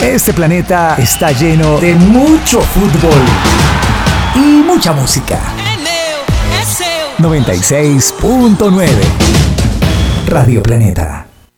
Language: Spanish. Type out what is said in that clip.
Este planeta está lleno de mucho fútbol y mucha música. 96.9 Radio Planeta.